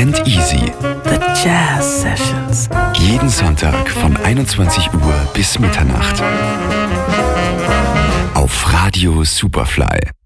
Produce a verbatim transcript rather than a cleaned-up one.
and Easy. The Jazz Sessions. Jeden Sonntag von einundzwanzig Uhr bis Mitternacht. Auf Radio Superfly.